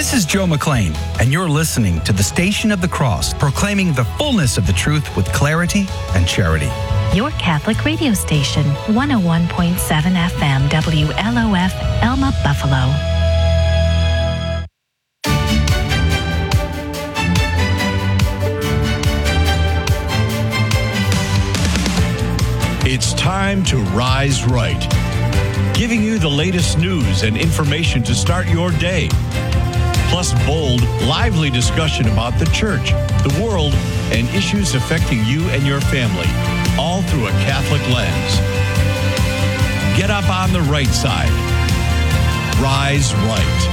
This is Joe McLean, and you're listening to the Station of the Cross, proclaiming the fullness of the truth with clarity and charity. Your Catholic radio station, 101.7 FM, WLOF, Elma, Buffalo. It's time to rise right, giving you the latest news and information to start your day. Plus bold, lively discussion about the church, the world, and issues affecting you and your family, all through a Catholic lens. Get up on the right side. Rise right.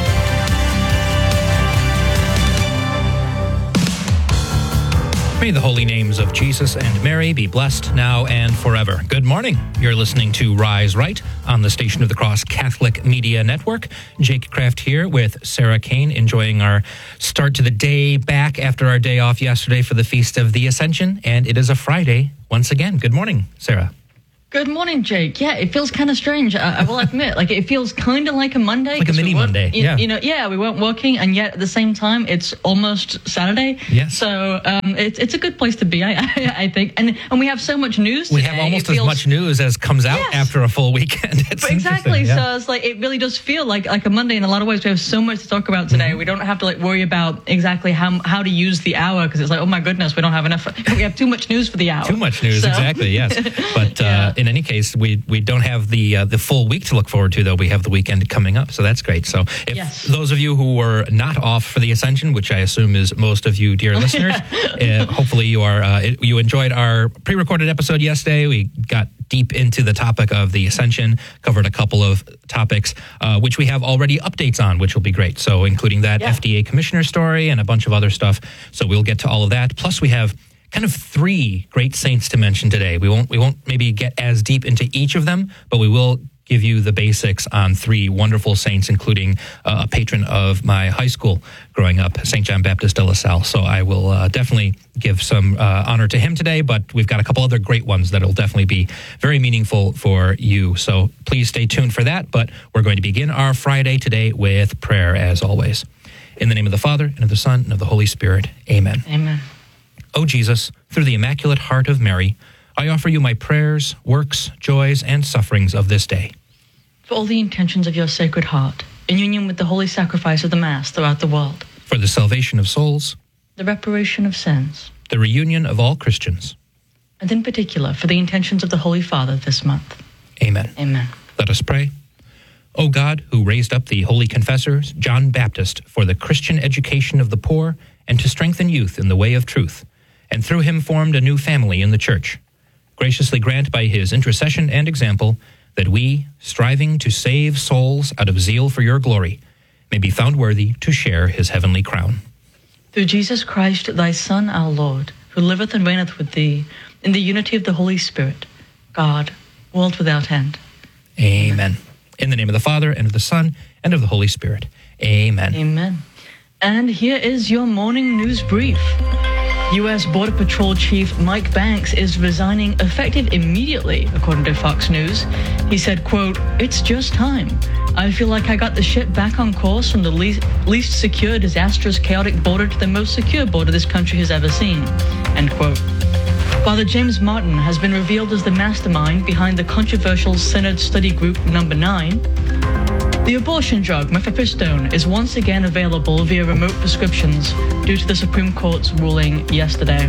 May the holy names of Jesus and Mary be blessed now and forever. Good morning. You're listening to Rise Right on the Station of the Cross Catholic Media Network. Jake Kraft here with Sarah Kane, enjoying our start to the day back after our day off yesterday for the Feast of the Ascension. And it is a Friday once again. Good morning, Sarah. Good morning, Jake. Yeah, it feels kind of strange. I will admit, like it feels kind of like a Monday, like a mini Monday. Yeah. We weren't working, and yet at the same time, it's almost Saturday. Yes. So it's a good place to be, I think. And we have so much news today. We have almost as much news as comes out after a full weekend. Exactly. Yeah. So it's like it really does feel like a Monday in a lot of ways. We have so much to talk about today. Mm-hmm. We don't have to worry about exactly how to use the hour, because it's like, oh my goodness, we don't have enough. We have too much news for the hour. Too much news, exactly. Yes. But in any case, we don't have the full week to look forward to, though. We have the weekend coming up, so that's great. So if those of you who were not off for the Ascension, which I assume is most of you, dear listeners, hopefully you enjoyed our pre-recorded episode yesterday. We got deep into the topic of the Ascension, covered a couple of topics, which we have already updates on, which will be great. So including that FDA commissioner story and a bunch of other stuff. So we'll get to all of that. Plus we have kind of three great saints to mention today. We won't maybe get as deep into each of them, but we will give you the basics on three wonderful saints, including a patron of my high school growing up, St. John Baptist de La Salle. So I will definitely give some honor to him today, but we've got a couple other great ones that will definitely be very meaningful for you. So please stay tuned for that. But we're going to begin our Friday today with prayer, as always. In the name of the Father, and of the Son, and of the Holy Spirit. Amen. Amen. O Jesus, through the Immaculate Heart of Mary, I offer you my prayers, works, joys, and sufferings of this day. For all the intentions of your Sacred Heart, in union with the holy sacrifice of the Mass throughout the world. For the salvation of souls. The reparation of sins. The reunion of all Christians. And in particular, for the intentions of the Holy Father this month. Amen. Amen. Let us pray. O God, who raised up the holy confessors, John Baptist, for the Christian education of the poor and to strengthen youth in the way of truth, and through him formed a new family in the Church, graciously grant by his intercession and example that we, striving to save souls out of zeal for your glory, may be found worthy to share his heavenly crown. Through Jesus Christ, thy Son, our Lord, who liveth and reigneth with thee, in the unity of the Holy Spirit, God, world without end. Amen. In the name of the Father, and of the Son, and of the Holy Spirit. Amen. Amen. And here is your morning news brief. U.S. Border Patrol Chief Mike Banks is resigning effective immediately, according to Fox News. He said, quote, "It's just time. I feel like I got the ship back on course from the least secure, disastrous, chaotic border to the most secure border this country has ever seen." End quote. Father James Martin has been revealed as the mastermind behind the controversial Synod Study Group Number 9. The abortion drug mifepristone is once again available via remote prescriptions due to the Supreme Court's ruling yesterday.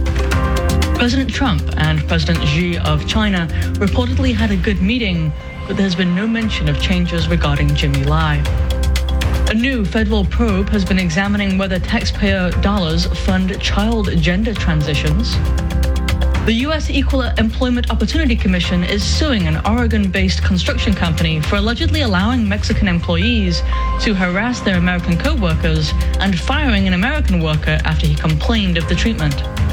President Trump and President Xi of China reportedly had a good meeting, but there's been no mention of changes regarding Jimmy Lai. A new federal probe has been examining whether taxpayer dollars fund child gender transitions. The U.S. Equal Employment Opportunity Commission is suing an Oregon-based construction company for allegedly allowing Mexican employees to harass their American co-workers and firing an American worker after he complained of the treatment.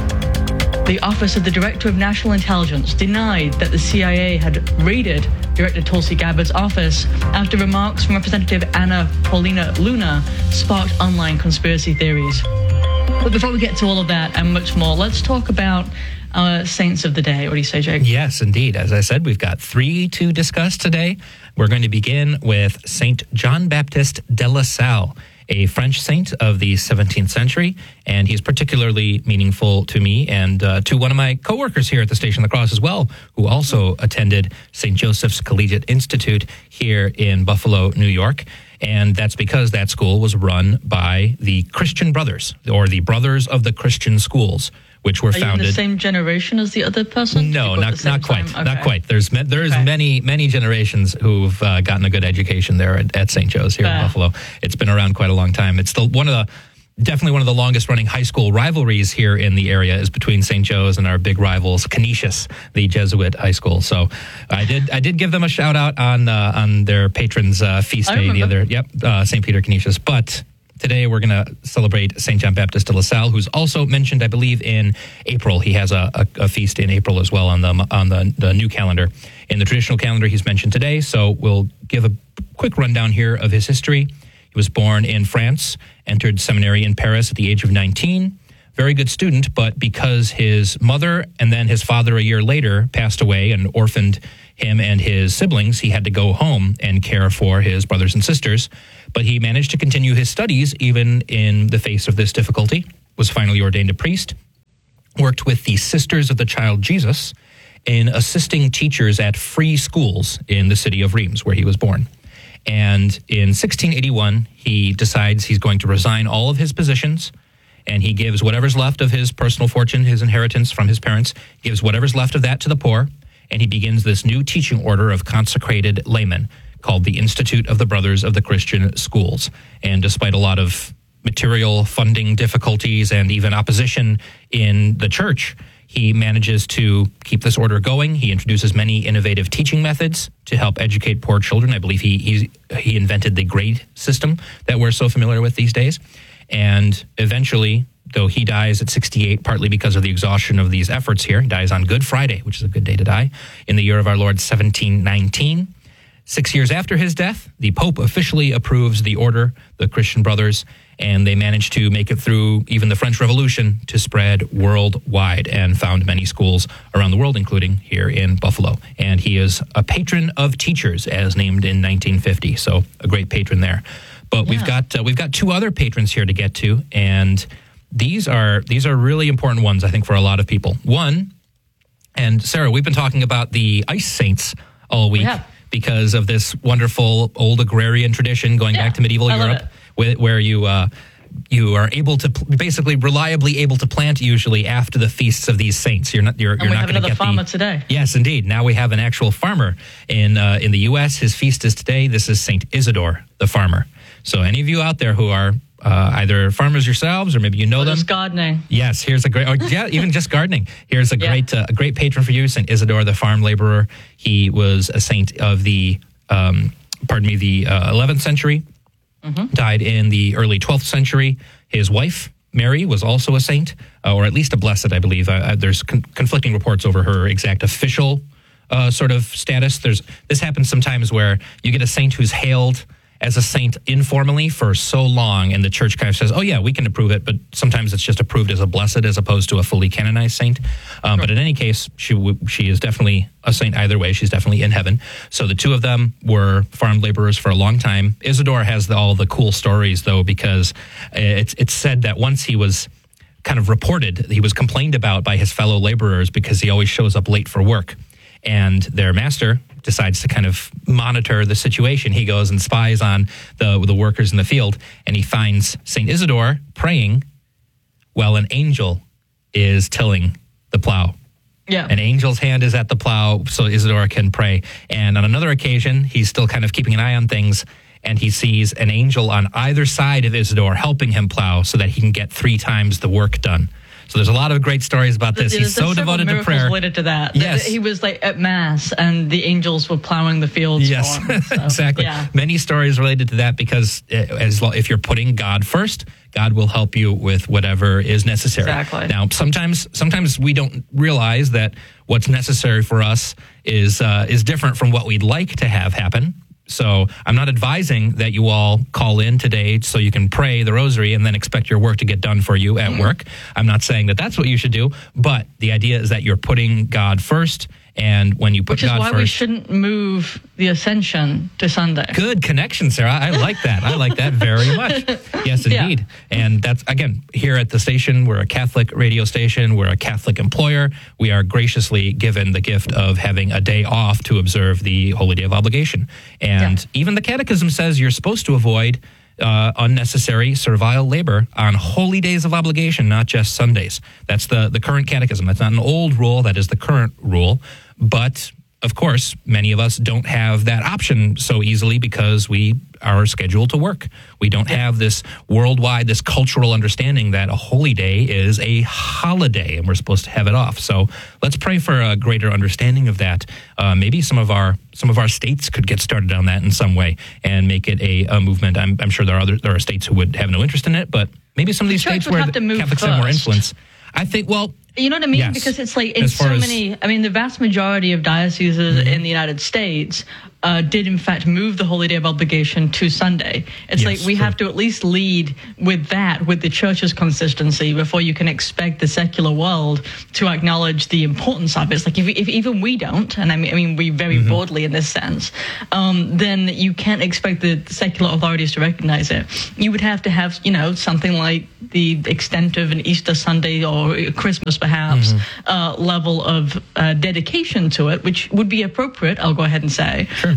The Office of the Director of National Intelligence denied that the CIA had raided Director Tulsi Gabbard's office after remarks from Representative Anna Paulina Luna sparked online conspiracy theories. But before we get to all of that and much more, let's talk about our saints of the day. What do you say, Jake? Yes, indeed. As I said, we've got three to discuss today. We're going to begin with St. John Baptist de La Salle. a French saint of the 17th century, and he's particularly meaningful to me and to one of my coworkers here at the Station of the Cross as well, who also attended St. Joseph's Collegiate Institute here in Buffalo, New York. And that's because that school was run by the Christian Brothers, or the Brothers of the Christian Schools, which were founded. Are you in the same generation as the other person? No, not quite. Okay. Not quite. There's many generations who've gotten a good education there at St. Joe's here in Buffalo. It's been around quite a long time. It's definitely one of the longest running high school rivalries here in the area is between St. Joe's and our big rivals, Canisius, the Jesuit high school. So I did give them a shout out on their patron's feast day the other. St. Peter Canisius, but. Today, we're going to celebrate St. John Baptist de La Salle, who's also mentioned, I believe, in April. He has a feast in April as well on the new calendar. In the traditional calendar, he's mentioned today, so we'll give a quick rundown here of his history. He was born in France, entered seminary in Paris at the age of 19. Very good student, but because his mother and then his father a year later passed away and orphaned him and his siblings, he had to go home and care for his brothers and sisters. But he managed to continue his studies even in the face of this difficulty, was finally ordained a priest, worked with the Sisters of the Child Jesus in assisting teachers at free schools in the city of Reims, where he was born. And in 1681, he decides he's going to resign all of his positions, and he gives whatever's left of his personal fortune, his inheritance from his parents, gives whatever's left of that to the poor, and he begins this new teaching order of consecrated laymen called the Institute of the Brothers of the Christian Schools. And despite a lot of material funding difficulties and even opposition in the church, he manages to keep this order going. He introduces many innovative teaching methods to help educate poor children. I believe he invented the grade system that we're so familiar with these days. And eventually, though he dies at 68, partly because of the exhaustion of these efforts here, he dies on Good Friday, which is a good day to die, in the year of our Lord 1719. 6 years after his death, the Pope officially approves the order, the Christian Brothers, and they managed to make it through even the French Revolution to spread worldwide and found many schools around the world, including here in Buffalo. And he is a patron of teachers, as named in 1950, so a great patron there. But we've got two other patrons here to get to, and these are really important ones, I think, for a lot of people. One, and Sarah, we've been talking about the ice saints all week. Because of this wonderful old agrarian tradition going back to medieval Europe, where you are able to basically reliably able to plant usually after the feasts of these saints. You're not going to get another farmer today. Yes, indeed. Now we have an actual farmer in the U.S. His feast is today. This is Saint Isidore, the farmer. So any of you out there who are either farmers yourselves or maybe you know them. Just gardening. Yes, here's a great, even just gardening. Here's a great patron for you, St. Isidore, the farm laborer. He was a saint of the 11th century, died in the early 12th century. His wife, Mary, was also a saint, or at least a blessed, I believe. There's conflicting reports over her exact official sort of status. This happens sometimes where you get a saint who's hailed as a saint informally for so long, and the church kind of says, oh yeah, we can approve it, but sometimes it's just approved as a blessed as opposed to a fully canonized saint. But in any case, she is definitely a saint either way. She's definitely in heaven. So the two of them were farm laborers for a long time. Isidore has all the cool stories, though, because it's said that once he was kind of reported, he was complained about by his fellow laborers because he always shows up late for work. And their master decides to kind of monitor the situation. He goes and spies on the workers in the field, and he finds St. Isidore praying while an angel is tilling the plow. Yeah. An angel's hand is at the plow so Isidore can pray. And on another occasion, he's still kind of keeping an eye on things, and he sees an angel on either side of Isidore helping him plow so that he can get 3 times the work done. So there's a lot of great stories about this. He's so devoted to prayer. Related to that. Yes. He was like at Mass and the angels were plowing the fields for him. So, exactly. Yeah. Many stories related to that because if you're putting God first, God will help you with whatever is necessary. Exactly. Now, sometimes we don't realize that what's necessary for us is different from what we'd like to have happen. So I'm not advising that you all call in today so you can pray the rosary and then expect your work to get done for you at work. I'm not saying that that's what you should do, but the idea is that you're putting God first. And when you put God first... Which is why we shouldn't move the Ascension to Sunday. Good connection, Sarah. I like that. I like that very much. Yes, indeed. And that's, again, here at the station, we're a Catholic radio station. We're a Catholic employer. We are graciously given the gift of having a day off to observe the Holy Day of Obligation. And even the Catechism says you're supposed to avoid unnecessary servile labor on holy days of obligation, not just Sundays. That's the current Catechism. That's not an old rule. That is the current rule. But of course, many of us don't have that option so easily because we are scheduled to work. We don't have this worldwide, this cultural understanding that a holy day is a holiday and we're supposed to have it off. So let's pray for a greater understanding of that. Maybe some of our states could get started on that in some way and make it a movement. I'm sure there are states who would have no interest in it, but maybe some of these states where the Catholics have more influence. I think, well, you know what I mean? Yes. Because it's like in so many, I mean, the vast majority of dioceses in the United States did in fact move the Holy Day of Obligation to Sunday. It's like we have to at least lead with that, with the church's consistency, before you can expect the secular world to acknowledge the importance of it. It's like if even we don't, and I mean we very broadly in this sense, then you can't expect the secular authorities to recognize it. You would have to have, something like the extent of an Easter Sunday or Christmas perhaps level of dedication to it, which would be appropriate, I'll go ahead and say. Sure.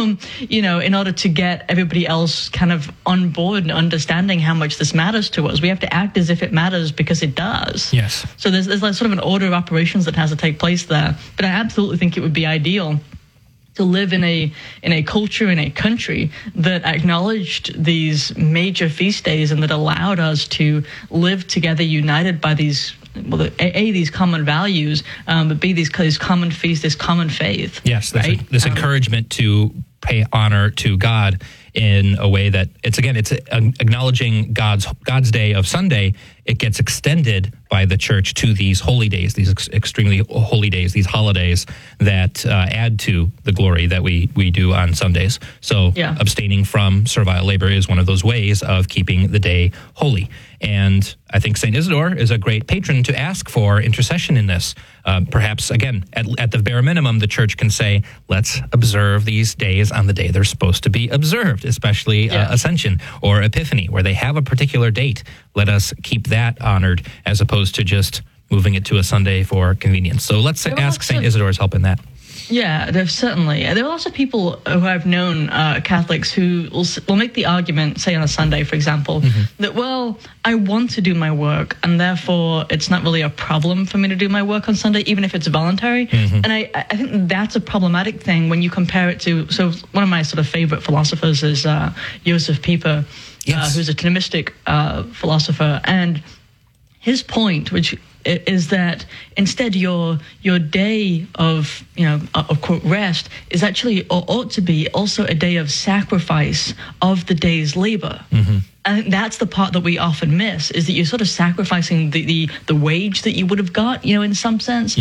In order to get everybody else kind of on board and understanding how much this matters to us, we have to act as if it matters because it does. Yes. So there's like sort of an order of operations that has to take place there. But I absolutely think it would be ideal to live in a culture, in a country that acknowledged these major feast days and that allowed us to live together united by these, these common values, but B, these common feasts, this common faith. Yes, this encouragement to pay honor to God in a way that it's acknowledging God's day of Sunday. It gets extended by the church to these holy days, these extremely holy days, these holidays that add to the glory that we do on Sundays. So abstaining from servile labor is one of those ways of keeping the day holy. And I think St. Isidore is a great patron to ask for intercession in this. Perhaps, again, at the bare minimum, the church can say, let's observe these days on the day they're supposed to be observed, especially Ascension or Epiphany, where they have a particular date. Let us keep that honored as opposed to just moving it to a Sunday for convenience. So let's ask St. Isidore's help in that. Yeah, there's certainly. There are lots of people who I've known, Catholics, who will make the argument, say on a Sunday, for example, that, well, I want to do my work, and therefore it's not really a problem for me to do my work on Sunday, even if it's voluntary. And I think that's a problematic thing when you compare it to, so one of my sort of favorite philosophers is Joseph Pieper, who's a Thomistic philosopher, and his point, which is that instead your day of quote rest is actually, or ought to be, also a day of sacrifice of the day's labor. I think that's the part that we often miss, is that you're sort of sacrificing the wage that you would have got, in some sense.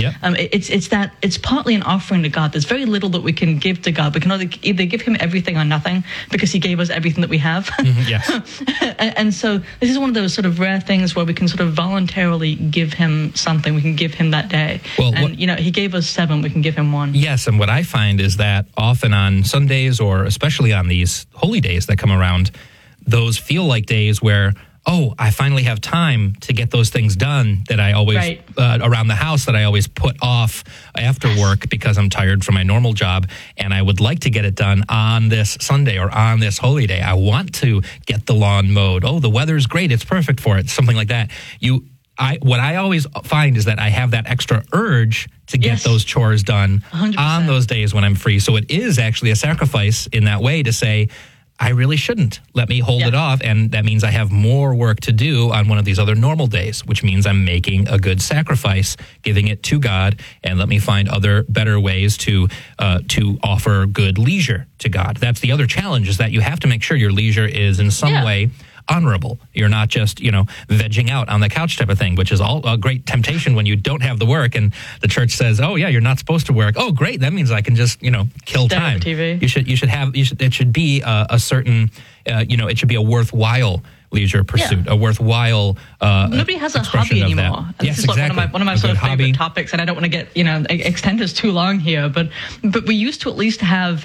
It's partly an offering to God. There's very little that we can give to God. We can either give him everything or nothing, because he gave us everything that we have. And so this is one of those sort of rare things where we can sort of voluntarily give him something. We can give him that day. Well, he gave us 7, we can give him 1. Yes, and what I find is that often on Sundays, or especially on these holy days that come around, those feel like days where, I finally have time to get those things done that I always, around the house, that I always put off after work because I'm tired from my normal job, and I would like to get it done on this Sunday or on this holy day. I want to get the lawn mowed. The weather's great. It's perfect for it. Something like that. What I always find is that I have that extra urge to get those chores done 100%. On those days when I'm free. So it is actually a sacrifice in that way to say, I really shouldn't. Let me hold it off, and that means I have more work to do on one of these other normal days, which means I'm making a good sacrifice, giving it to God, and let me find other better ways to offer good leisure to God. That's the other challenge, is that you have to make sure your leisure is in some way honorable. You're not just, vegging out on the couch type of thing, which is all a great temptation when you don't have the work and the church says, you're not supposed to work. Oh, great. That means I can just, kill time. TV. It should be a certain, it should be a worthwhile leisure pursuit, a worthwhile nobody has a hobby anymore. Yes, this is exactly. One of my sort of favorite topics, and I don't want to get, extend this too long here, but we used to at least have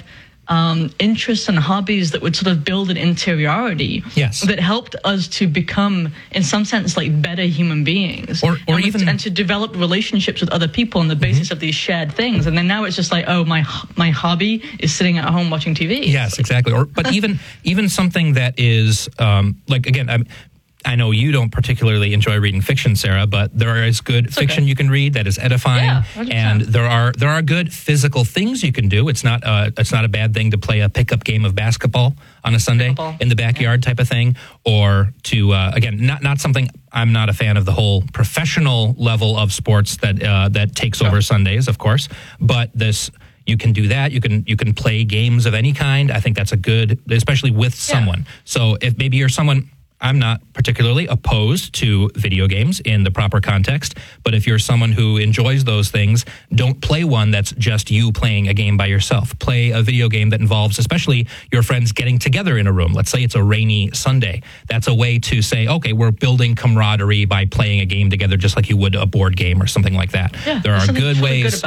interests and hobbies that would sort of build an interiority that helped us to become, in some sense, like better human beings, or even to develop relationships with other people on the basis of these shared things. And then now it's just like, oh, my hobby is sitting at home watching TV. Yes, exactly. But even something that is like, again, I know you don't particularly enjoy reading fiction, Sarah, but there is good fiction you can read that is edifying, and there are good physical things you can do. It's not a bad thing to play a pickup game of basketball on a Sunday in the backyard type of thing, or to again, not something. I'm not a fan of the whole professional level of sports that takes over Sundays, of course, but this. You can do that. You can play games of any kind. I think that's a good, especially with someone. So if maybe you're someone. I'm not particularly opposed to video games in the proper context, but if you're someone who enjoys those things, don't play one that's just you playing a game by yourself. Play a video game that involves especially your friends getting together in a room. Let's say it's a rainy Sunday. That's a way to say, okay, we're building camaraderie by playing a game together just like you would a board game or something like that. Yeah, there are good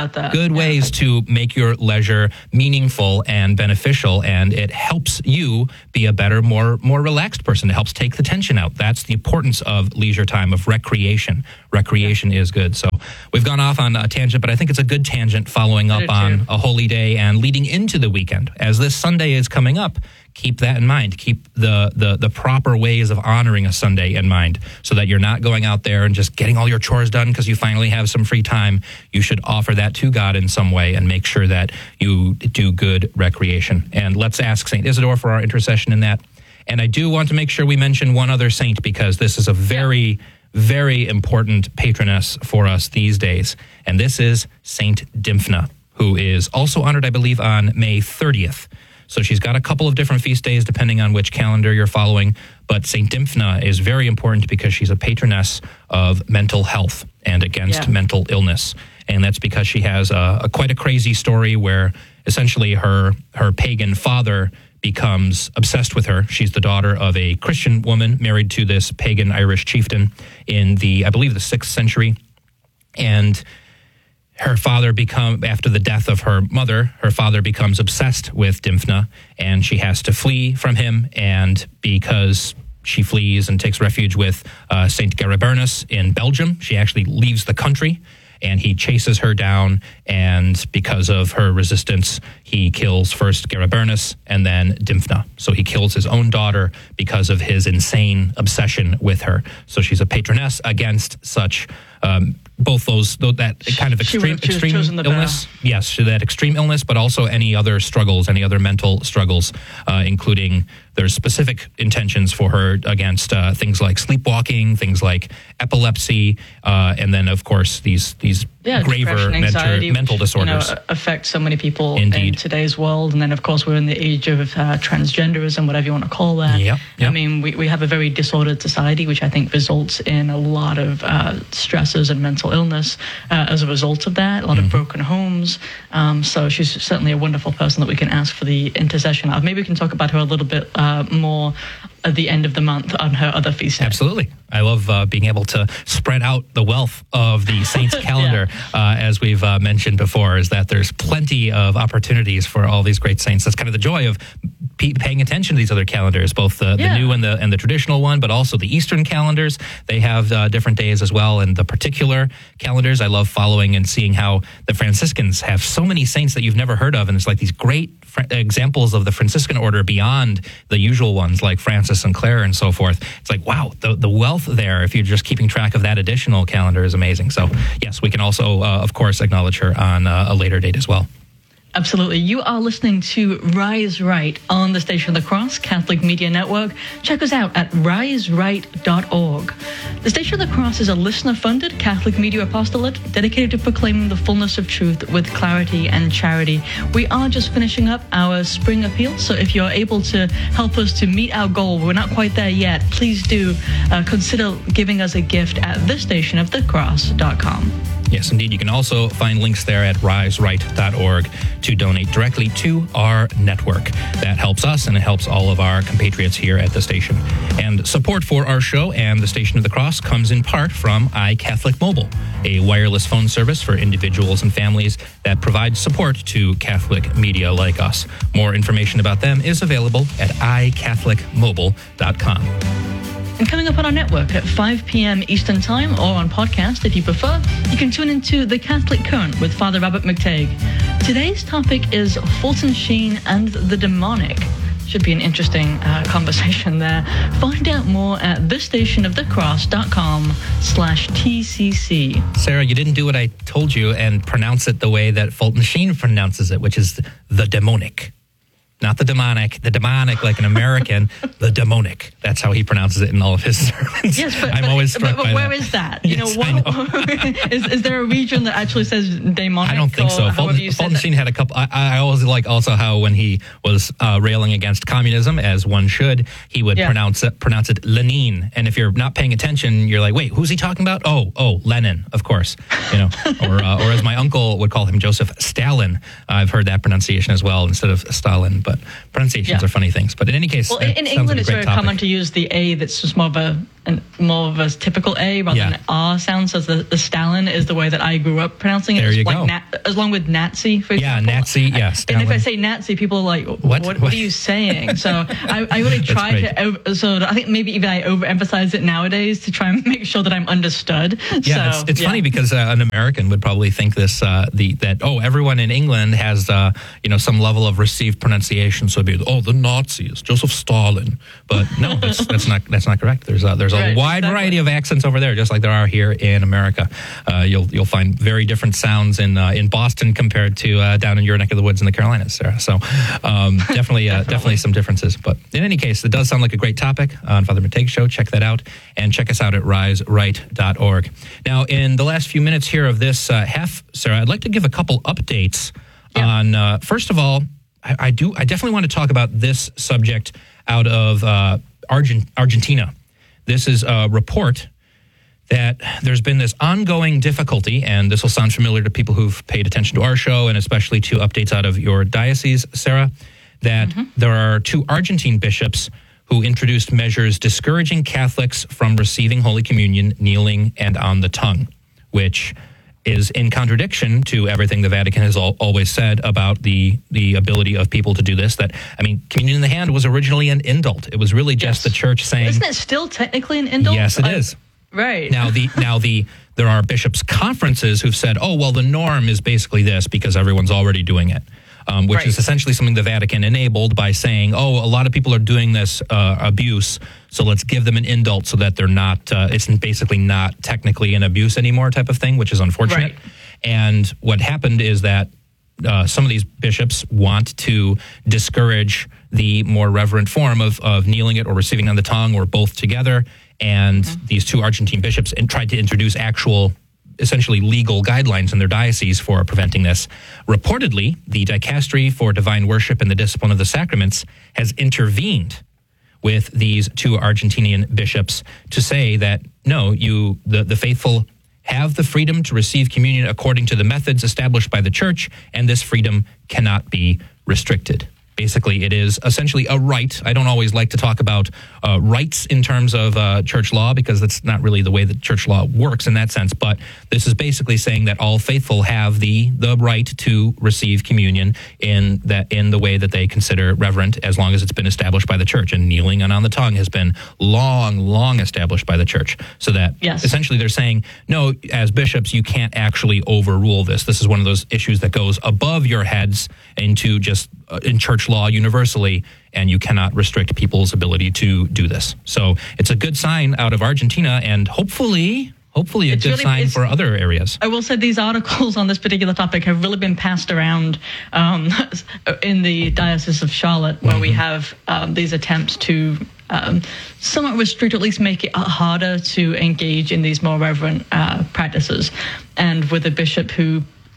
ways to make your leisure meaningful and beneficial, and it helps you be a better, more relaxed person. It helps take the tension out. That's the importance of leisure time, of recreation. Recreation is good. So we've gone off on a tangent, but I think it's a good tangent following up on a holy day and leading into the weekend. As this Sunday is coming up, keep that in mind. Keep the proper ways of honoring a Sunday in mind, so that you're not going out there and just getting all your chores done because you finally have some free time. You should offer that to God in some way and make sure that you do good recreation. And let's ask St. Isidore for our intercession in that. And I do want to make sure we mention one other saint, because this is a very, very important patroness for us these days. And this is Saint Dymphna, who is also honored, I believe, on May 30th. So she's got a couple of different feast days depending on which calendar you're following. But Saint Dymphna is very important because she's a patroness of mental health and against mental illness. And that's because she has quite a crazy story where essentially her pagan father becomes obsessed with her. She's the daughter of a Christian woman married to this pagan Irish chieftain in I believe the 6th century. And her father after the death of her mother, her father becomes obsessed with Dymphna, and she has to flee from him. And because she flees and takes refuge with Saint Garibernus in Belgium, she actually leaves the country. And he chases her down, and because of her resistance, he kills first Garibernus and then Dymphna. So he kills his own daughter because of his insane obsession with her. So she's a patroness against such both that kind of extreme illness. Yes, that extreme illness, but also any other struggles, any other mental struggles, including there's specific intentions for her against things like sleepwalking, things like epilepsy, and then of course these graver mental disorders affect so many people in today's world. And then of course we're in the age of transgenderism, whatever you want to call that. I mean, we have a very disordered society, which I think results in a lot of stresses and mental illness as a result of that, a lot of broken homes. So she's certainly a wonderful person that we can ask for the intercession of. Maybe we can talk about her a little bit more at the end of the month on her other feast day. Absolutely. I love being able to spread out the wealth of the saints' calendar, as we've mentioned before, is that there's plenty of opportunities for all these great saints. That's kind of the joy of paying attention to these other calendars, both the new and the traditional one, but also the Eastern calendars. They have different days as well. And the particular calendars, I love following and seeing how the Franciscans have so many saints that you've never heard of. And it's like these great examples of the Franciscan order beyond the usual ones like Francis and Clare and so forth. It's like, wow, the wealth there, if you're just keeping track of that additional calendar, is amazing. So yes, we can also, of course, acknowledge her on a later date as well. Absolutely. You are listening to Rise Right on the Station of the Cross Catholic Media Network. Check us out at riseright.org. The Station of the Cross is a listener-funded Catholic media apostolate dedicated to proclaiming the fullness of truth with clarity and charity. We are just finishing up our spring appeal, so if you're able to help us to meet our goal, we're not quite there yet, please do consider giving us a gift at thestationofthecross.com. Yes, indeed. You can also find links there at riseright.org to donate directly to our network. That helps us and it helps all of our compatriots here at the station. And support for our show and the Station of the Cross comes in part from iCatholic Mobile, a wireless phone service for individuals and families that provides support to Catholic media like us. More information about them is available at iCatholicMobile.com. And coming up on our network at 5 p.m. Eastern Time, or on podcast if you prefer, you can tune into The Catholic Current with Father Robert McTague. Today's topic is Fulton Sheen and the demonic. Should be an interesting conversation there. Find out more at thestationofthecross.com/TCC. Sarah, you didn't do what I told you and pronounce it the way that Fulton Sheen pronounces it, which is the demonic. Not the demonic like an American, the demonic. That's how he pronounces it in all of his sermons. Yes, but I'm always struck but by where that. is that? Yes, is there a region that actually says demonic? I don't think so. Fulton Sheen had a couple. I always like also how when he was railing against communism, as one should, he would pronounce it Lenin. And if you're not paying attention, you're like, wait, who's he talking about? Oh, Lenin, of course. Or as my uncle would call him, Joseph Stalin. I've heard that pronunciation as well instead of Stalin. But pronunciations are funny things. But in any case, in England, it's very common to use the A that's just more of a typical A rather than an R sound. So the Stalin is the way that I grew up pronouncing it. There you go. Along with Nazi, for example. Yeah, Nazi, yeah. Stalin. And if I say Nazi, people are like, what are you saying? So I really try to, so I think maybe even I overemphasize it nowadays to try and make sure that I'm understood. Yeah, so, it's funny because an American would probably think this, everyone in England has, some level of received pronunciation. So it'd be, the Nazis, Joseph Stalin. But no, that's not correct. There's a wide variety of accents over there, just like there are here in America. You'll find very different sounds in Boston compared to down in your neck of the woods in the Carolinas, Sarah. So definitely some differences. But in any case, it does sound like a great topic on Father McTague's show. Check that out and check us out at riseright.org. Now, in the last few minutes here of this half, Sarah, I'd like to give a couple updates on. First of all, I definitely want to talk about this subject out of Argentina. This is a report that there's been this ongoing difficulty, and this will sound familiar to people who've paid attention to our show and especially to updates out of your diocese, Sarah, that there are 2 Argentine bishops who introduced measures discouraging Catholics from receiving Holy Communion, kneeling, and on the tongue, which is in contradiction to everything the Vatican has always said about the ability of people to do this. Communion in the hand was originally an indult. It was really just the church saying... Isn't it still technically an indult? Yes, it is. Right. Now there are bishops' conferences who've said, the norm is basically this because everyone's already doing it. Which is essentially something the Vatican enabled by saying, a lot of people are doing this abuse, so let's give them an indult so that they're not, it's basically not technically an abuse anymore type of thing, which is unfortunate. Right. And what happened is that some of these bishops want to discourage the more reverent form of kneeling it or receiving on the tongue or both together. And these 2 Argentine bishops tried to introduce actual essentially legal guidelines in their diocese for preventing this. Reportedly, the Dicastery for Divine Worship and the Discipline of the Sacraments has intervened with these 2 Argentinian bishops to say that, no, the faithful have the freedom to receive communion according to the methods established by the Church, and this freedom cannot be restricted. Basically, it is essentially a right. I don't always like to talk about rights in terms of church law because that's not really the way that church law works in that sense. But this is basically saying that all faithful have the right to receive communion in the way that they consider reverent, as long as it's been established by the church. And kneeling and on the tongue has been long established by the church. So that essentially they're saying, no, as bishops, you can't actually overrule this. This is one of those issues that goes above your heads into just in church law universally, and you cannot restrict people's ability to do this. So it's a good sign out of Argentina, and hopefully a good sign for other areas. I will say these articles on this particular topic have really been passed around in the Diocese of Charlotte, where we have these attempts to somewhat restrict, or at least make it harder to engage in these more reverent practices. And with a bishop who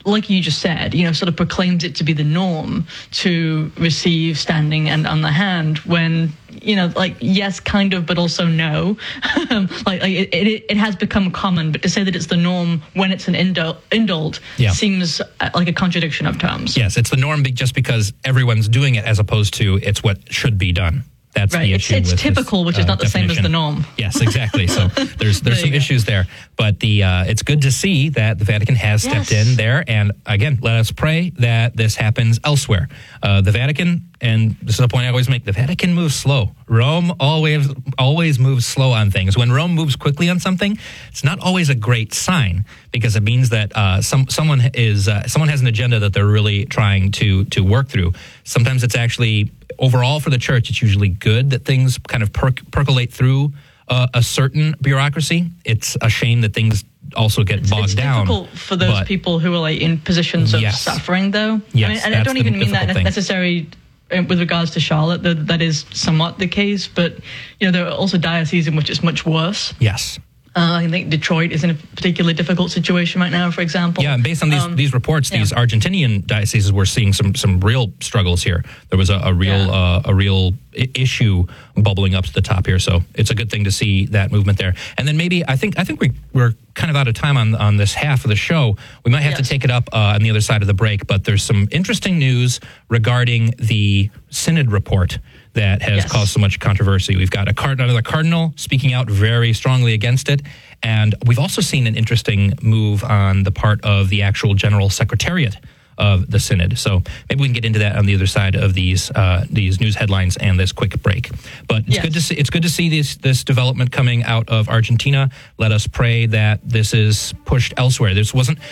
like you just said, sort of proclaims it to be the norm to receive standing and on the hand when, yes, kind of, but also no. It has become common, but to say that it's the norm when it's an indult seems like a contradiction of terms. Yes, it's the norm just because everyone's doing it as opposed to it's what should be done. That's right. The issue. It's typical, which is not the same as the norm. Yes, exactly. So there's some issues there, but it's good to see that the Vatican has stepped in there. And again, let us pray that this happens elsewhere. The Vatican, and this is a point I always make, the Vatican moves slow. Rome always moves slow on things. When Rome moves quickly on something, it's not always a great sign because it means that someone has an agenda that they're really trying to work through. Sometimes it's actually, overall for the church, it's usually good that things kind of percolate through a certain bureaucracy. It's a shame that things also get bogged down. It's difficult for those people who are in positions of suffering, though. Yes, I don't even mean that necessarily with regards to Charlotte. That is somewhat the case, but there are also dioceses in which it's much worse. Yes. I think Detroit is in a particularly difficult situation right now, for example. Yeah, and based on these reports, these Argentinian dioceses were seeing some real struggles here. There was a real issue bubbling up to the top here, so it's a good thing to see that movement there. And then maybe I think we're kind of out of time on this half of the show. We might have to take it up on the other side of the break, but there's some interesting news regarding the Synod report that has caused so much controversy. We've got another cardinal speaking out very strongly against it. And we've also seen an interesting move on the part of the actual general secretariat of the Synod. So maybe we can get into that on the other side of these news headlines and this quick break. But it's good to see this development coming out of Argentina. Let us pray that this is pushed elsewhere. This wasn't